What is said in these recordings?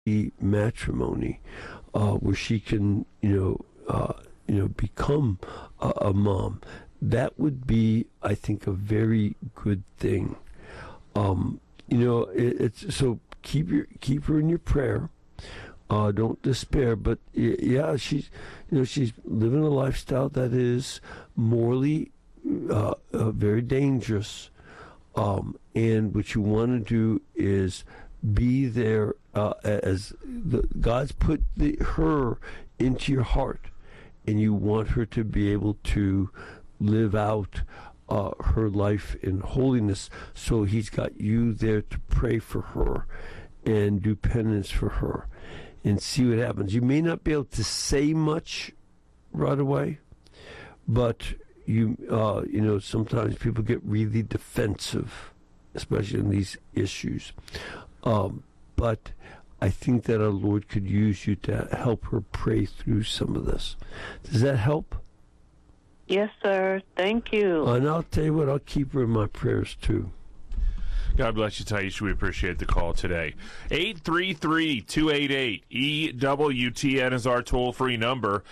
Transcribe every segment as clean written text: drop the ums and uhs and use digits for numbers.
matrimony, where she can, become a mom. That would be, I think, a very good thing. It's so keep her in your prayer. Don't despair. But yeah, she's living a lifestyle that is morally very dangerous. And what you want to do is be there as God's put her into your heart, and you want her to be able to live out her life in holiness. So He's got you there to pray for her and do penance for her and see what happens. You may not be able to say much right away, but sometimes people get really defensive, especially in these issues. But I think that our Lord could use you to help her pray through some of this. Does that help? Yes, sir. Thank you. And I'll tell you what, I'll keep her in my prayers too. God bless you, Taisha. We appreciate the call today. 833-288-EWTN is our toll-free number.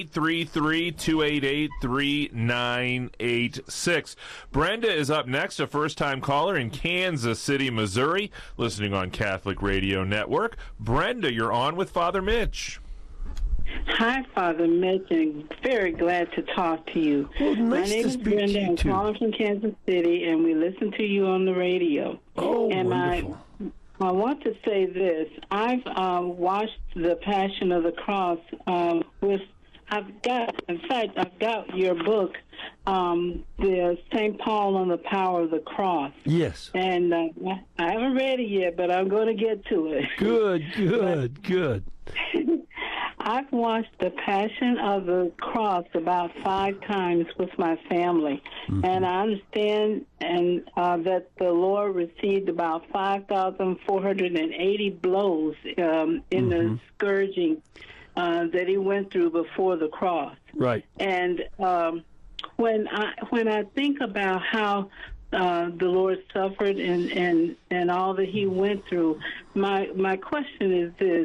833-288-3986. Brenda is up next, a first-time caller in Kansas City, Missouri, listening on Catholic Radio Network. Brenda, you're on with Father Mitch. Hi, Father Mitch, and very glad to talk to you. Well, nice My name to is speak Brenda. to you I'm too. calling from Kansas City, and we listen to you on the radio. Oh, and wonderful. I want to say this. I've watched The Passion of the Cross I've got your book, the St. Paul on the Power of the Cross. Yes. And I haven't read it yet, but I'm going to get to it. Good. I've watched The Passion of the Cross about 5 times with my family, and I understand that the Lord received about 5,480 blows in the scourging that He went through before the cross. Right. And when I think about how the Lord suffered and all that He went through, my question is this.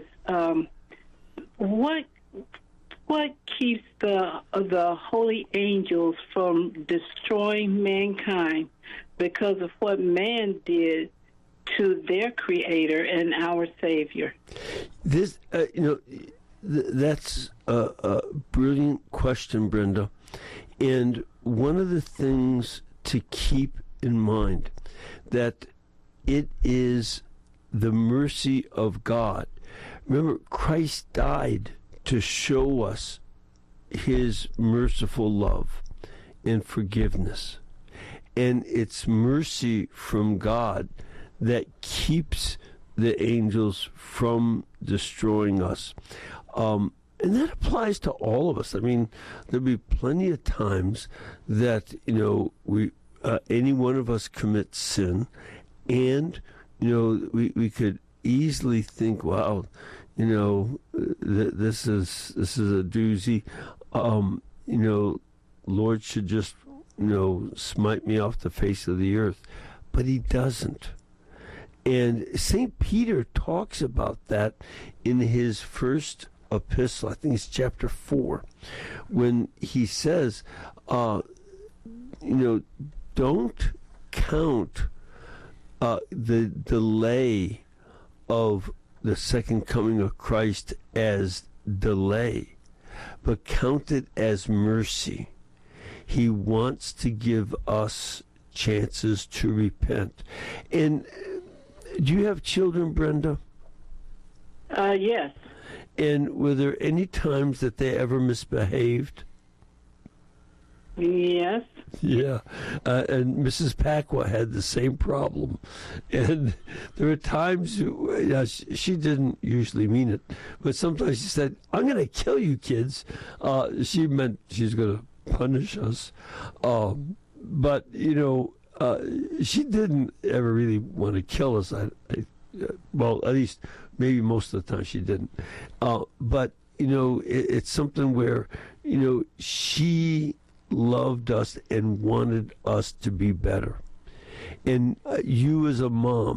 What keeps the holy angels from destroying mankind because of what man did to their Creator and our Savior? This, that's a brilliant question, Brenda. And one of the things to keep in mind that it is the mercy of God. Remember, Christ died to show us His merciful love and forgiveness. And it's mercy from God that keeps the angels from destroying us. And that applies to all of us. I mean, there'll be plenty of times that, we any one of us commits sin, and, we could easily think, wow, this is a doozy. Lord should just, smite me off the face of the earth. But He doesn't. And St. Peter talks about that in his first epistle. I think it's chapter 4, when he says, don't count the delay of the second coming of Christ as delay, but count it as mercy. He wants to give us chances to repent. And do you have children, Brenda? Yes. And were there any times that they ever misbehaved? Yes. Yeah. And Mrs. Pacwa had the same problem. And there were times, she didn't usually mean it, but sometimes she said, I'm going to kill you kids. She meant she's going to punish us. But, she didn't ever really want to kill us. Well, at least maybe most of the time she didn't. But, it's something where, she loved us and wanted us to be better. And you as a mom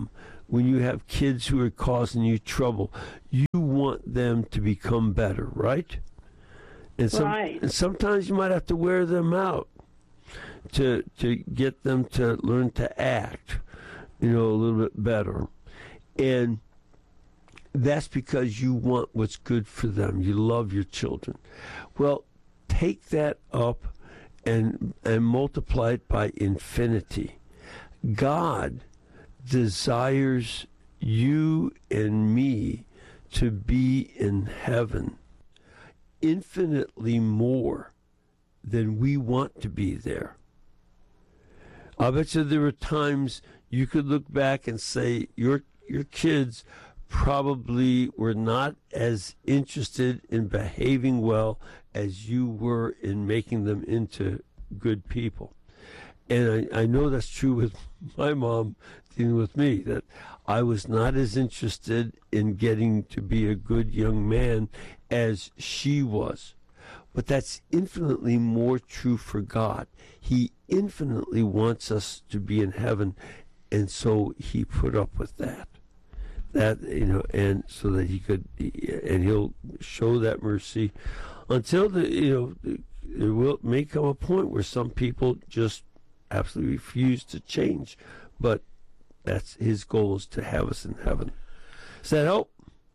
when you have kids who are causing you trouble, you want them to become better, right? And Right. And sometimes you might have to wear them out to get them to learn to act, a little bit better. And that's because you want what's good for them. You love your children. Well, take that up and multiply it by infinity. God desires you and me to be in heaven infinitely more than we want to be there. I bet you there were times you could look back and say your kids probably were not as interested in behaving well as you were in making them into good people. And I know that's true with my mom dealing with me, that I was not as interested in getting to be a good young man as she was. But that's infinitely more true for God. He infinitely wants us to be in heaven, and so he put up with that. And so that he could, and he'll show that mercy until there may come a point where some people just absolutely refuse to change. But that's his goal, is to have us in heaven. Does that help?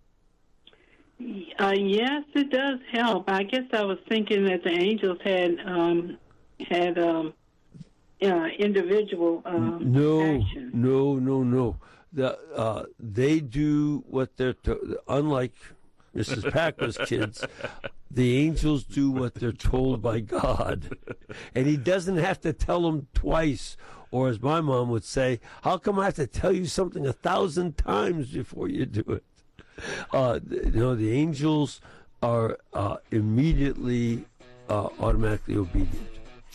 Yes, it does help. I guess I was thinking that the angels had individual action. No. They do what they're unlike Mrs. Packer's kids. The angels do what they're told by God, and he doesn't have to tell them twice. Or as my mom would say, how come I have to tell you something 1,000 times before you do it? The angels are immediately, automatically obedient.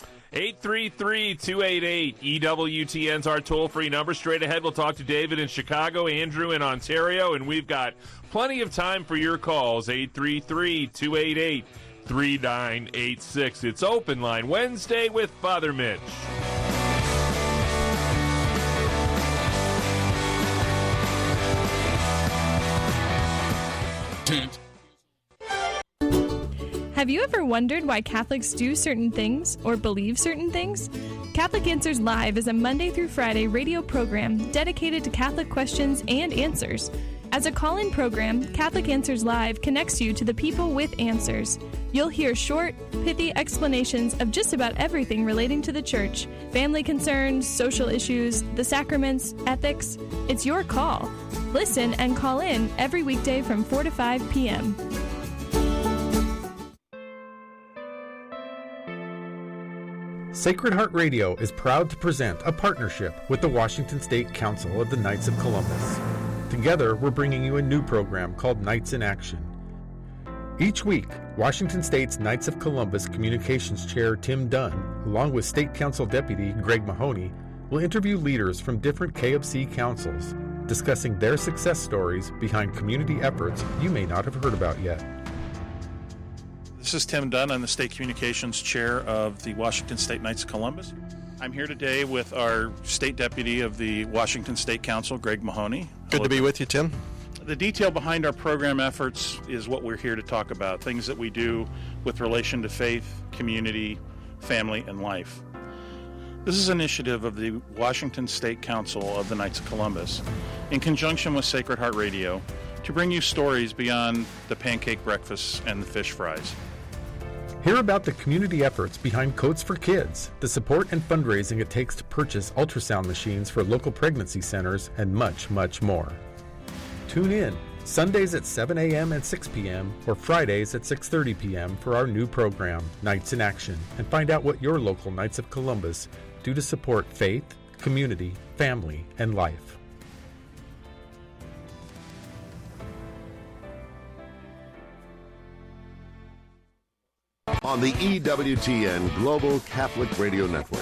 833-288-EWTN's our toll-free number. Straight ahead, we'll talk to David in Chicago, Andrew in Ontario, and we've got plenty of time for your calls. 833-288-3986. It's Open Line Wednesday with Father Mitch. Have you ever wondered why Catholics do certain things or believe certain things? Catholic Answers Live is a Monday through Friday radio program dedicated to Catholic questions and answers. As a call-in program, Catholic Answers Live connects you to the people with answers. You'll hear short, pithy explanations of just about everything relating to the Church, family concerns, social issues, the sacraments, ethics. It's your call. Listen and call in every weekday from 4 to 5 p.m. Sacred Heart Radio is proud to present a partnership with the Washington State Council of the Knights of Columbus. Together, we're bringing you a new program called Knights in Action. Each week, Washington State's Knights of Columbus Communications Chair Tim Dunn, along with State Council Deputy Greg Mahoney, will interview leaders from different KFC councils, discussing their success stories behind community efforts you may not have heard about yet. This is Tim Dunn. I'm the State Communications Chair of the Washington State Knights of Columbus. I'm here today with our State Deputy of the Washington State Council, Greg Mahoney. Good to be with you, Tim. The detail behind our program efforts is what we're here to talk about, things that we do with relation to faith, community, family, and life. This is an initiative of the Washington State Council of the Knights of Columbus in conjunction with Sacred Heart Radio to bring you stories beyond the pancake breakfasts and the fish fries. Hear about the community efforts behind Coats for Kids, the support and fundraising it takes to purchase ultrasound machines for local pregnancy centers, and much, much more. Tune in Sundays at 7 a.m. and 6 p.m. or Fridays at 6:30 p.m. for our new program, Knights in Action, and find out what your local Knights of Columbus do to support faith, community, family, and life. On the EWTN Global Catholic Radio Network.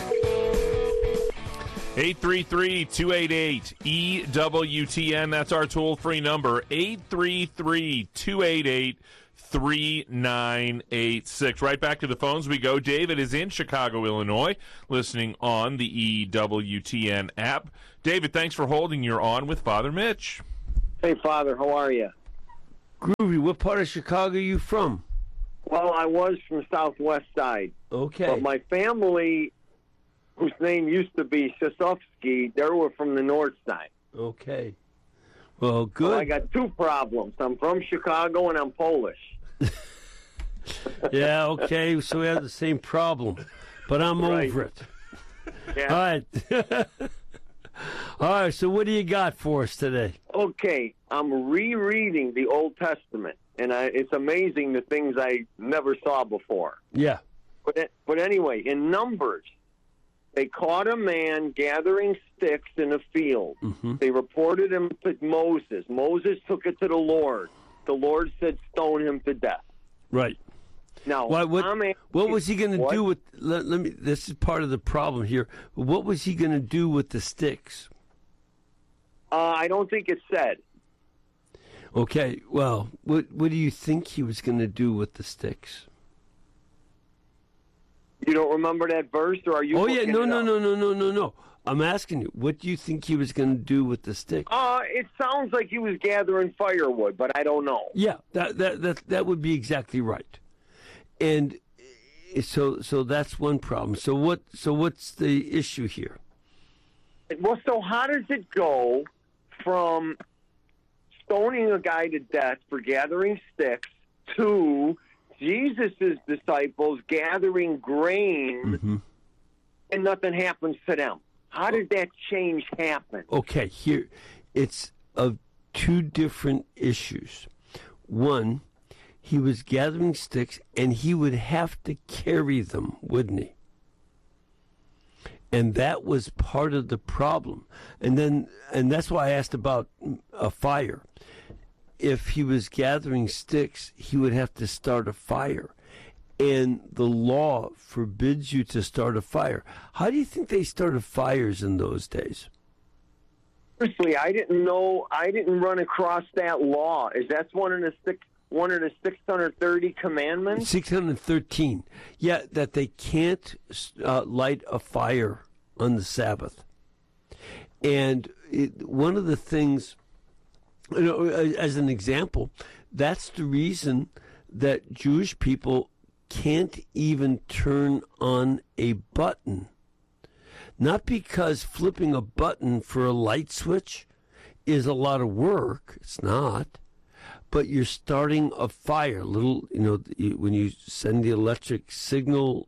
833-288-EWTN. That's our toll-free number, 833-288-2986. 3986. Right back to the phones we go. David is in Chicago, Illinois, listening on the EWTN app. David, thanks for holding. You're on with Father Mitch. Hey, Father, how are you? Groovy, what part of Chicago are you from? Well, I was from Southwest Side. Okay. But my family, whose name used to be Sosovsky, they were from the North Side. Okay. Well, good. So I got two problems. I'm from Chicago and I'm Polish. Yeah, okay, so we have the same problem, but I'm Right. over it. Yeah. All right. All right, so what do you got for us today? Okay, I'm rereading the Old Testament, and it's amazing the things I never saw before. Yeah. But anyway, in Numbers, they caught a man gathering sticks in a field. Mm-hmm. They reported him to Moses. Moses took it to the Lord. The Lord said, stone him to death. Right. Now, What was he going to do with? Let me. This is part of the problem here. What was he going to do with the sticks? I don't think it said. Okay. Well, what do you think he was going to do with the sticks? You don't remember that verse, or are you? Oh yeah, looking no. it up? I'm asking you. What do you think he was going to do with the sticks? It sounds like he was gathering firewood, but I don't know. Yeah, that would be exactly right. And so that's one problem. So what's the issue here? Well, so how does it go from stoning a guy to death for gathering sticks to Jesus' disciples gathering grain and nothing happens to them? How did that change happen? Okay, here it's of two different issues. One, he was gathering sticks, and he would have to carry them, wouldn't he? And that was part of the problem. And that's why I asked about a fire. If he was gathering sticks, he would have to start a fire. And the law forbids you to start a fire. How do you think they started fires in those days? Seriously, I didn't know. I didn't run across that law. Is that one of the 630 commandments? 613. Yeah, that they can't light a fire on the Sabbath. And one of the things, as an example, that's the reason that Jewish people can't even turn on a button. Not because flipping a button for a light switch is a lot of work. It's not. But you're starting a fire. When you send the electric signal,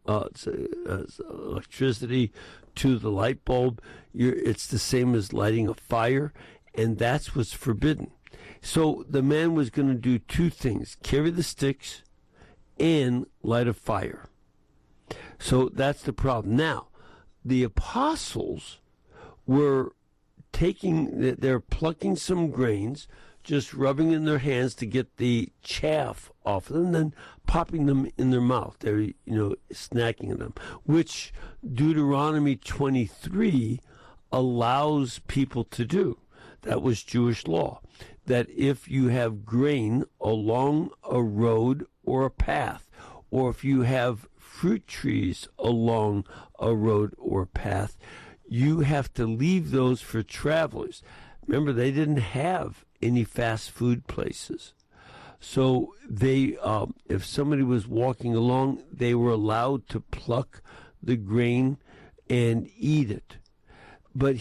electricity to the light bulb, it's the same as lighting a fire, and that's what's forbidden. So the man was going to do two things: carry the sticks and light a fire. So that's the problem. Now, the apostles were they're plucking some grains, just rubbing in their hands to get the chaff off of them, and then popping them in their mouth. They're, snacking them, which Deuteronomy 23 allows people to do. That was Jewish law, that if you have grain along a road or a path, or if you have fruit trees along a road or path, you have to leave those for travelers. Remember, they didn't have any fast food places. So they, if somebody was walking along, they were allowed to pluck the grain and eat it. But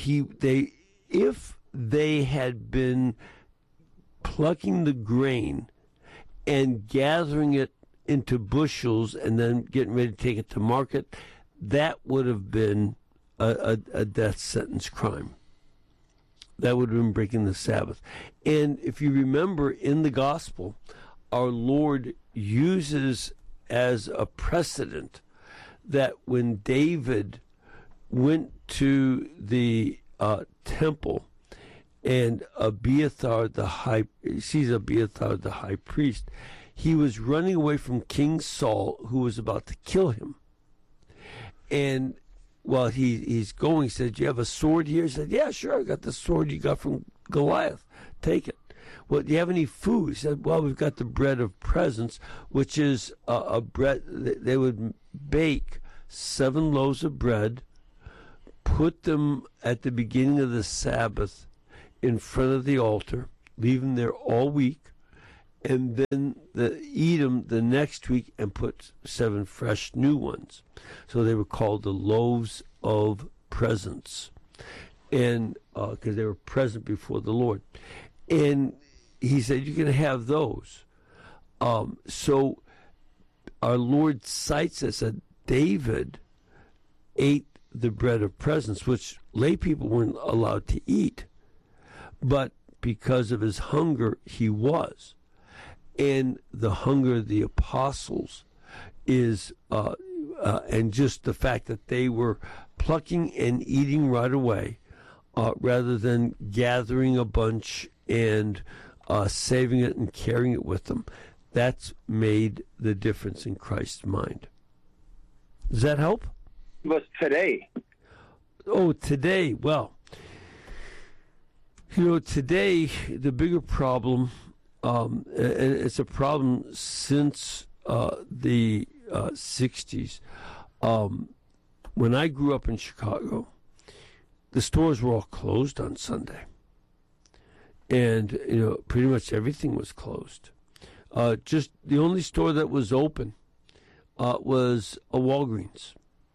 if they had been plucking the grain and gathering it into bushels and then getting ready to take it to market, that would have been a death sentence crime. That would have been breaking the Sabbath. And if you remember in the gospel, our Lord uses as a precedent that when David went to the temple and Abiathar the high priest, he was running away from King Saul, who was about to kill him. And while he's going, he said, "Do you have a sword here?" He said, "Yeah, sure, I got the sword you got from Goliath. Take it." well, do you have any food? He said, well, we've got the bread of presence, which is a bread. They would bake 7 loaves of bread, put them at the beginning of the Sabbath in front of the altar, leave them there all week, and then eat them the next week and put 7 fresh new ones. So they were called the loaves of presence, and because they were present before the Lord. And he said, you can have those. So our Lord cites us that David ate the bread of presence, which lay people weren't allowed to eat. But because of his hunger, he was. And the hunger of the apostles is, and just the fact that they were plucking and eating right away, rather than gathering a bunch and saving it and carrying it with them. That's made the difference in Christ's mind. Does that help? It was today. Oh, today. Well, today the bigger problem, and it's a problem since the 60s. When I grew up in Chicago, the stores were all closed on Sunday. And, pretty much everything was closed. Just the only store that was open was a Walgreens.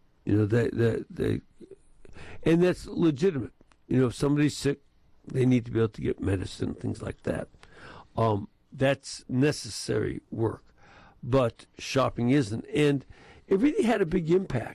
And that's legitimate. If somebody's sick, they need to be able to get medicine, things like that. That's necessary work. But shopping isn't. And it really had a big impact.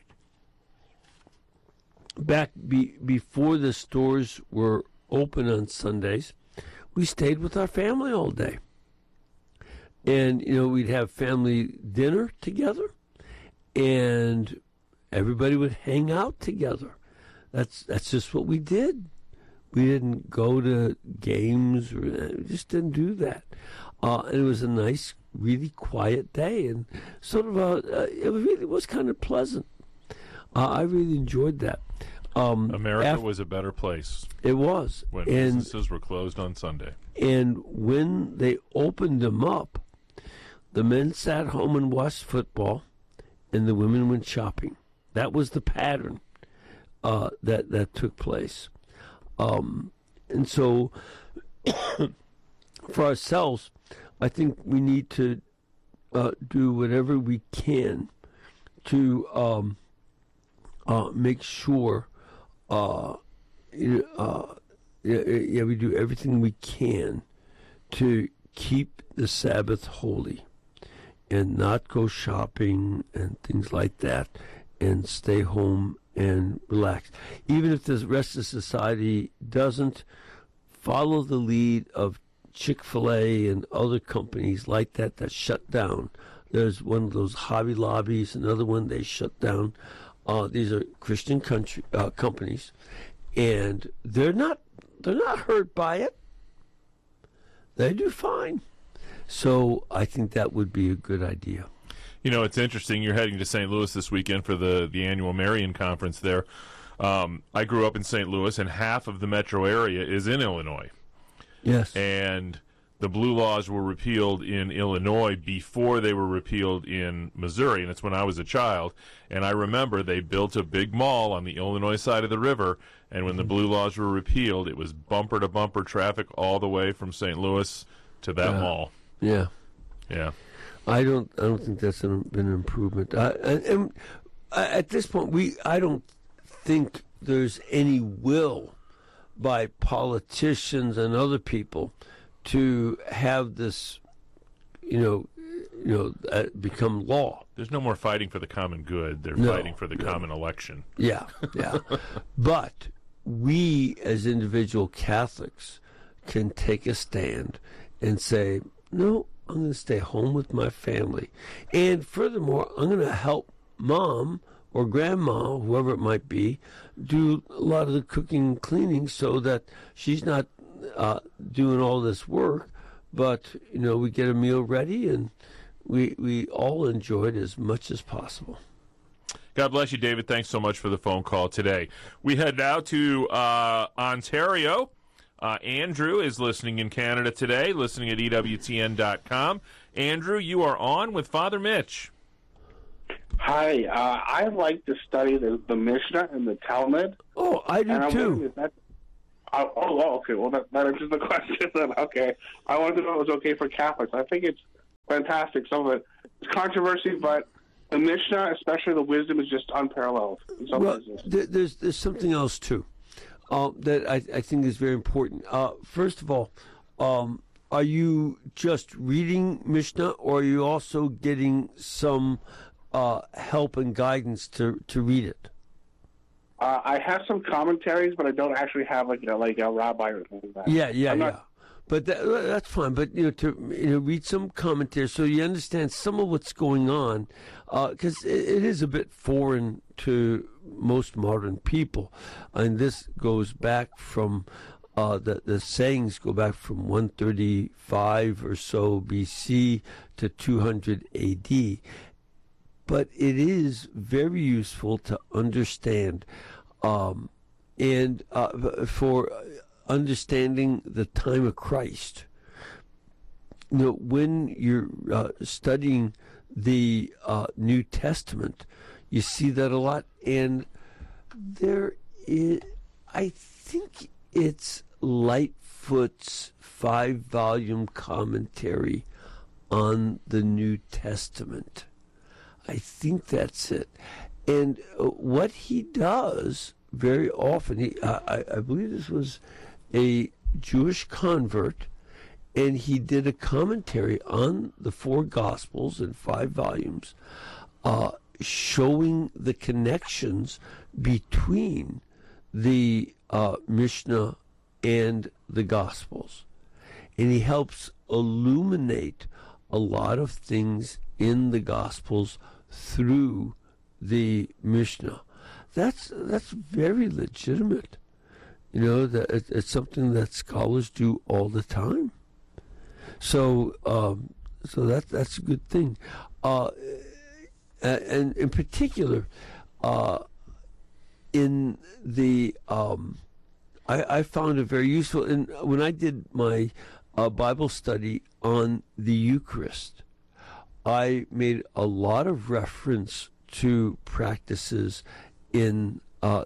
Back before the stores were open on Sundays, we stayed with our family all day. And, we'd have family dinner together, and everybody would hang out together. That's just what we did. We didn't go to games, we just didn't do that. And it was a nice, really quiet day, and sort of it really was kind of pleasant. I really enjoyed that. America was a better place. It was. When businesses were closed on Sunday. And when they opened them up, the men sat home and watched football, and the women went shopping. That was the pattern that took place. And so, for ourselves, I think we need to do whatever we can to make sure we do everything we can to keep the Sabbath holy and not go shopping and things like that, and stay home and relax. Even if the rest of society doesn't follow the lead of Chick-fil-A and other companies like that shut down. There's one of those Hobby Lobbies, another one they shut down. These are Christian companies, and they're not hurt by it. They do fine. So I think that would be a good idea. It's interesting. You're heading to St. Louis this weekend for the annual Marian Conference there. I grew up in St. Louis, and half of the metro area is in Illinois. Yes. And the blue laws were repealed in Illinois before they were repealed in Missouri, and it's when I was a child. And I remember they built a big mall on the Illinois side of the river, and when the blue laws were repealed, it was bumper-to-bumper traffic all the way from St. Louis to that mall. Yeah. Yeah. I don't think that's been an improvement. And at this point, I don't think there's any will by politicians and other people to have this, become law. There's no more fighting for the common good. They're fighting for the common election. Yeah. But we, as individual Catholics, can take a stand and say, no, I'm going to stay home with my family. And furthermore, I'm going to help mom or grandma, whoever it might be, do a lot of the cooking and cleaning so that she's not doing all this work, but, we get a meal ready and we all enjoy it as much as possible. God bless you, David. Thanks so much for the phone call today. We head now to Ontario. Andrew is listening in Canada today, listening at EWTN.com. Andrew, you are on with Father Mitch. Hi, I like to study the Mishnah and the Talmud. Oh, I do too. Okay. Well, that answers the question then. Okay. I wanted to know if it was okay for Catholics. I think it's fantastic. Some of it's controversy, but the Mishnah, especially the wisdom, is just unparalleled. Well, there's something else too that I think is very important. First of all, are you just reading Mishnah, or are you also getting some help and guidance to read it? I have some commentaries, but I don't actually have like a rabbi or something like that. Yeah. But that's fine. But to read some commentaries so you understand some of what's going on, because it is a bit foreign to most modern people, and this goes back from the sayings go back from 135 or so BC to 200 AD. But it is very useful to understand, and for understanding the time of Christ. When you're studying the New Testament, you see that a lot, and there is, I think it's Lightfoot's 5-volume commentary on the New Testament. I think that's it. And what he does very often, I believe this was a Jewish convert, and he did a commentary on the 4 Gospels in 5 volumes, showing the connections between the Mishnah and the Gospels. And he helps illuminate a lot of things in the Gospels through the Mishnah. That's very legitimate. That it's something that scholars do all the time. So that's a good thing. And in particular, in the I found it very useful. And when I did my Bible study on the Eucharist, I made a lot of reference to practices in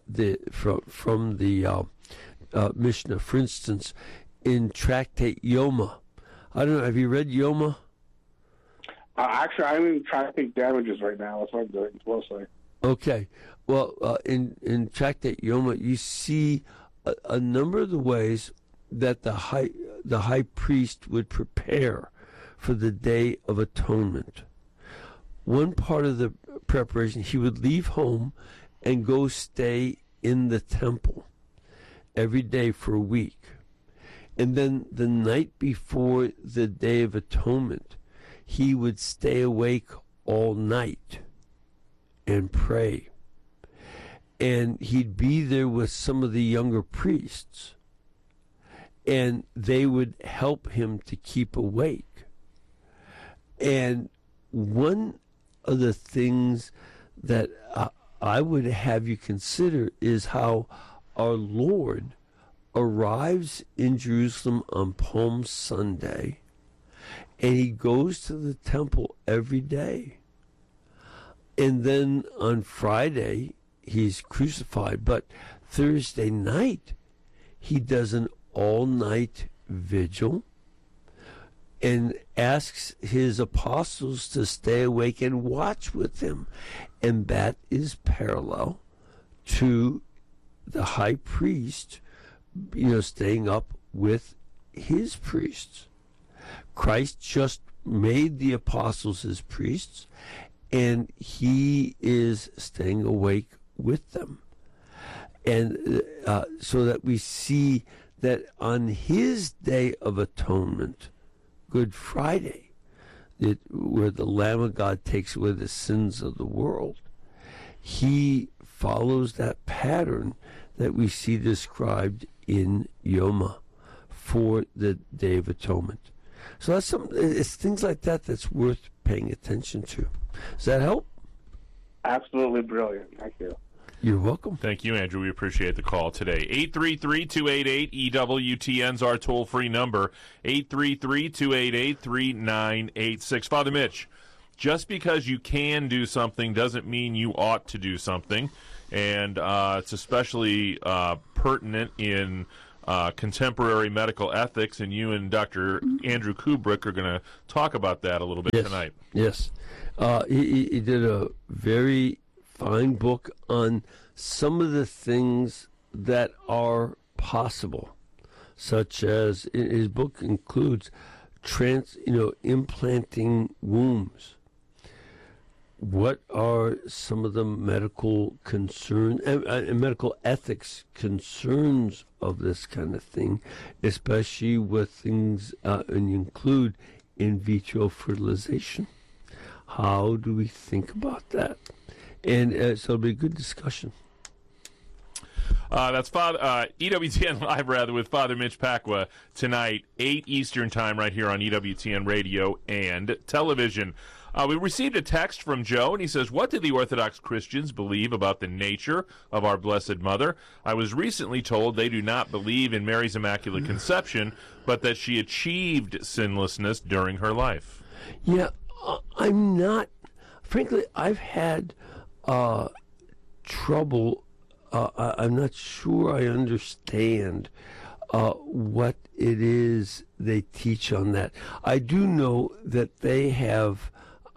from the Mishnah. For instance, in Tractate Yoma. I don't know. Have you read Yoma? Actually, I'm in Tractate Damages right now. That's what I'm doing mostly. Okay. Well, in Tractate Yoma, you see a number of the ways that the high priest would prepare for the Day of Atonement. One part of the preparation, he would leave home and go stay in the temple every day for a week. And then the night before the Day of Atonement, he would stay awake all night and pray. And he'd be there with some of the younger priests, and they would help him to keep awake. And one of the things that I would have you consider is how our Lord arrives in Jerusalem on Palm Sunday, and he goes to the temple every day. And then on Friday, he's crucified. But Thursday night, he does an all-night vigil and asks his apostles to stay awake and watch with him. And that is parallel to the high priest, staying up with his priests. Christ just made the apostles his priests, and he is staying awake with them. And so that we see that on his Day of Atonement, Good Friday, where the Lamb of God takes away the sins of the world, he follows that pattern that we see described in Yoma for the Day of Atonement. So it's things like that that's worth paying attention to. Does that help? Absolutely brilliant. Thank you. You're welcome. Thank you, Andrew. We appreciate the call today. 833-288-EWTN's our toll-free number, 833-288-3986. Father Mitch, just because you can do something doesn't mean you ought to do something, and it's especially pertinent in contemporary medical ethics, and you and Dr. Andrew Kubrick are going to talk about that a little bit tonight. Yes. He did a very fine book on some of the things that are possible, such as his book includes implanting wombs. What are some of the medical concerns and medical ethics concerns of this kind of thing, especially with things and include in vitro fertilization? How do we think about that? And so it'll be a good discussion. That's EWTN Live, with Father Mitch Pacwa tonight, 8 Eastern Time, right here on EWTN Radio and Television. We received a text from Joe, and he says, what do the Orthodox Christians believe about the nature of our Blessed Mother? I was recently told they do not believe in Mary's Immaculate Conception, but that she achieved sinlessness during her life. Yeah, I'm not. Frankly, I've had trouble. I'm not sure I understand what it is they teach on that. I do know that they have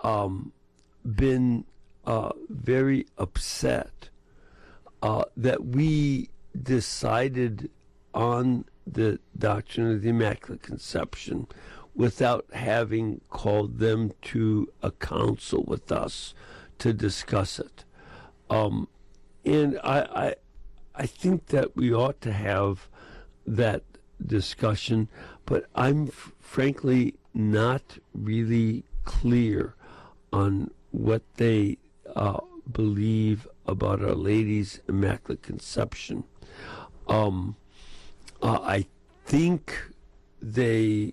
been very upset that we decided on the doctrine of the Immaculate Conception without having called them to a council with us to discuss it. And I think that we ought to have that discussion, but I'm frankly not really clear on what they believe about Our Lady's Immaculate Conception. I think they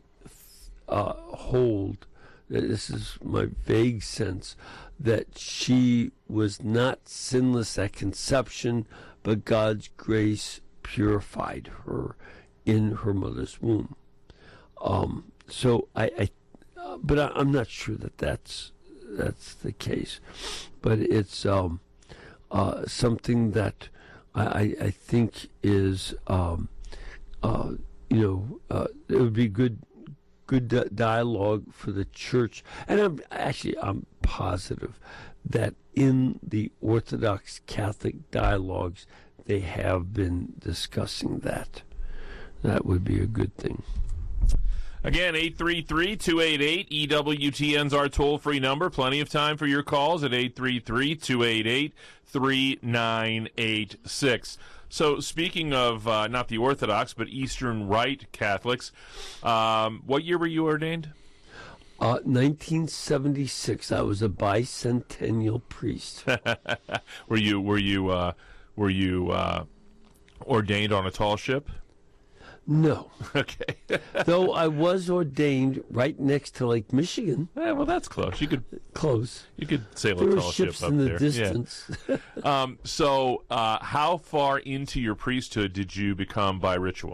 hold, this is my vague sense, that she was not sinless at conception, but God's grace purified her in her mother's womb. So but I'm not sure that that's the case. But it's something that I think is it would be good dialogue for the church, and I'm positive that in the Orthodox Catholic dialogues they have been discussing that. That would be a good thing. Again, 833-288-EWTN's our toll-free number. Plenty of time for your calls at 833-288-3986. So speaking of not the Orthodox, but Eastern Rite Catholics, what year were you ordained? 1976. I was a bicentennial priest. Were you ordained on a tall ship? No. Okay. Though I was ordained right next to Lake Michigan. Yeah, well, that's close. You could close. You could sail there a tall ship up in the there. Distance. Yeah. So, how far into your priesthood did you become by ritual?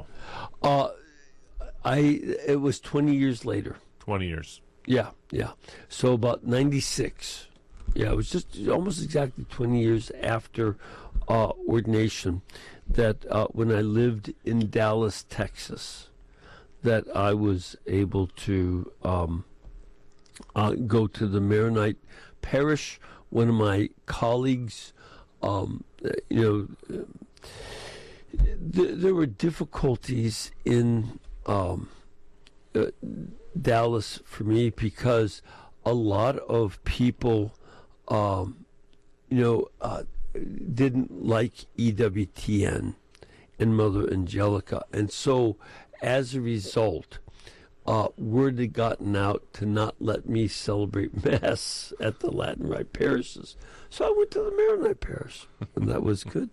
It was 20 years later. 20 years. Yeah. So about 96. Yeah, it was just almost exactly 20 years after ordination that when I lived in Dallas, Texas, that I was able to go to the Maronite parish. One of my colleagues, there were difficulties in Dallas for me because a lot of people, didn't like EWTN and Mother Angelica. And so, as a result, word had gotten out to not let me celebrate Mass at the Latin Rite parishes. So I went to the Maronite parish, and that was good.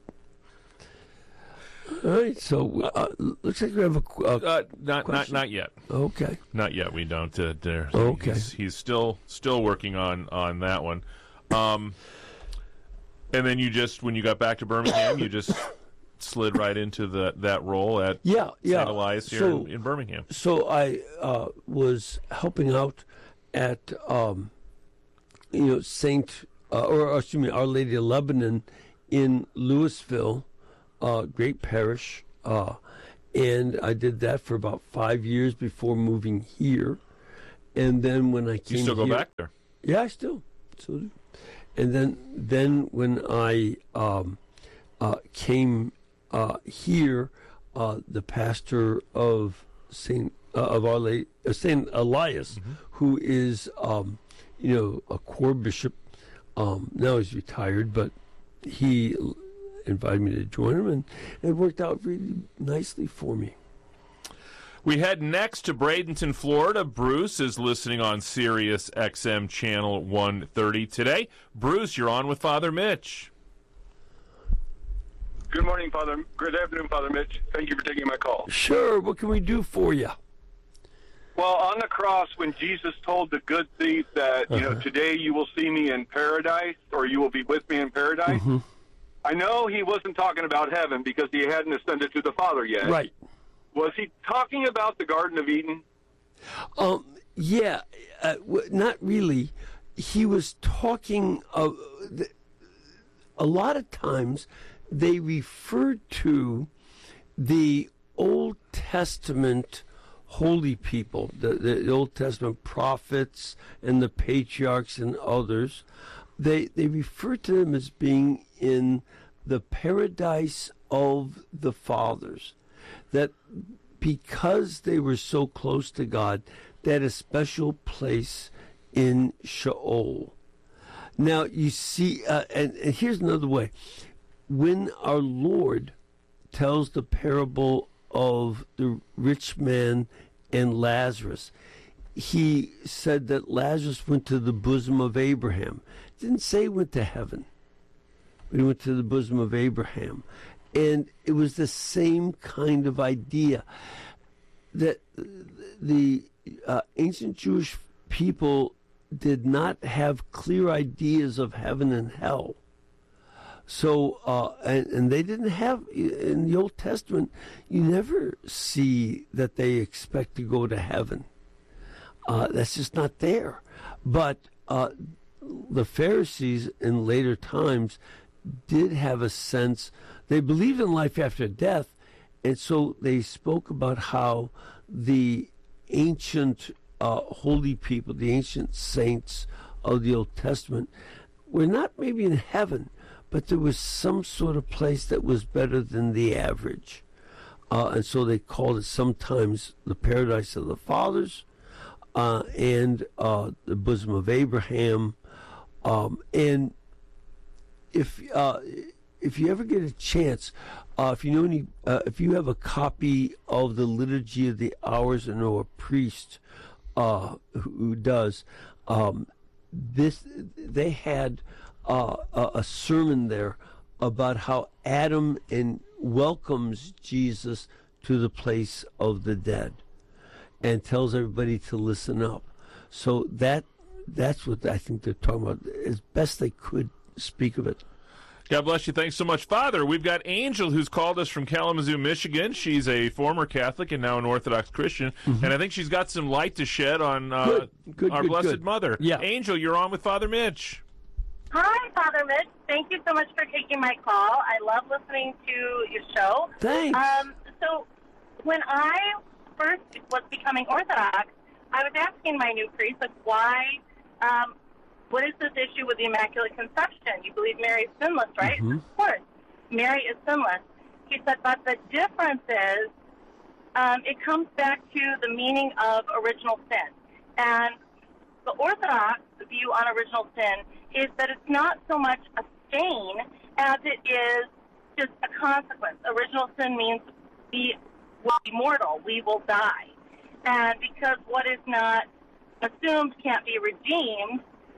All right, so looks like we have a question. Not yet. Okay. Not yet. We don't. Okay. He's still working on that one. And then you just, when you got back to Birmingham, you just slid right into that role at St. Elias here in Birmingham. So I was helping out at Our Lady of Lebanon in Louisville, great parish, and I did that for about 5 years before moving here. And then when I came, you still go back there? Yeah, I still do. And then when I came here, the pastor of St. Elias, Mm-hmm. who is a core bishop. Now he's retired, but he invited me to join him, and it worked out really nicely for me. We head next to Bradenton, Florida. Bruce is listening on Sirius XM Channel 130 today. Bruce, you're on with Father Mitch. Good morning, Father. Good afternoon, Father Mitch. Thank you for taking my call. Sure. What can we do for you? Well, on the cross, when Jesus told the good thief that, today you will see me in paradise, or you will be with me in paradise, I know he wasn't talking about heaven because he hadn't ascended to the Father yet. Right. Was he talking about the Garden of Eden? Yeah, not really. He was talking of a lot of times they referred to the Old Testament holy people, the Old Testament prophets and the patriarchs and others. They refer to them as being in the paradise of the fathers. That because they were so close to God, they had a special place in Sheol. Now, you see, and here's another way. When our Lord tells the parable of the rich man and Lazarus, he said that Lazarus went to the bosom of Abraham. It didn't say he went to heaven, but he went to the bosom of Abraham. And it was the same kind of idea that the ancient Jewish people did not have clear ideas of heaven and hell. So, and they didn't have, in the Old Testament, you never see that they expect to go to heaven. That's just not there. But the Pharisees in later times did have a sense. They believed in life after death, and so they spoke about how the ancient holy people, the ancient saints of the Old Testament, were not maybe in heaven, but there was some sort of place that was better than the average. And so they called it sometimes the paradise of the fathers and the bosom of Abraham. And if you ever get a chance, if you have a copy of the Liturgy of the Hours, and know a priest who does they had a sermon there about how Adam welcomes Jesus to the place of the dead, and tells everybody to listen up. So that's what I think they're talking about, as best they could speak of it. God bless you. Thanks so much, Father. We've got Angel, who's called us from Kalamazoo, Michigan. She's a former Catholic and now an Orthodox Christian, and I think she's got some light to shed on our Blessed Mother. Yeah. Angel, you're on with Father Mitch. Hi, Father Mitch. Thank you so much for taking my call. I love listening to your show. Thanks. So when I first was becoming Orthodox, I was asking my new priest, why... what is this issue with the Immaculate Conception? You believe Mary is sinless, right? Mm-hmm. Of course. Mary is sinless. He said, but the difference is it comes back to the meaning of original sin. And the Orthodox view on original sin is that it's not so much a stain as it is just a consequence. Original sin means we will be mortal. We will die. And because what is not assumed can't be redeemed,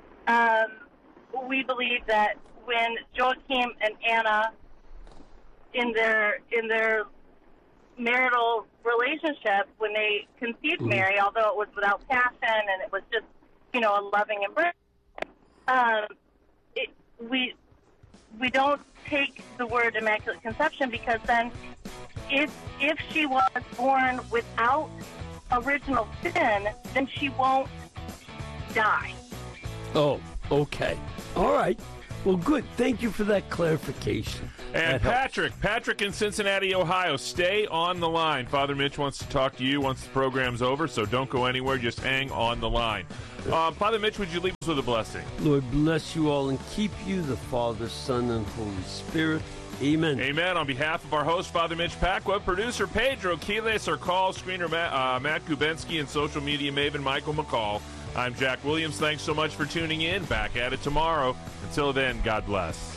we believe that when Joachim and Anna, in their marital relationship, when they conceived Mary, although it was without passion and it was just, a loving embrace, we don't take the word Immaculate Conception, because then if she was born without original sin, then she won't die. Oh, okay. All right. Well, good. Thank you for that clarification. And Patrick in Cincinnati, Ohio, stay on the line. Father Mitch wants to talk to you once the program's over, so don't go anywhere. Just hang on the line. Father Mitch, would you leave us with a blessing? Lord bless you all and keep you, the Father, Son, and Holy Spirit. Amen. Amen. On behalf of our host, Father Mitch Pacwa, producer Pedro Quiles, our call screener Matt Kubensky, and social media maven Michael McCall, I'm Jack Williams. Thanks so much for tuning in. Back at it tomorrow. Until then, God bless.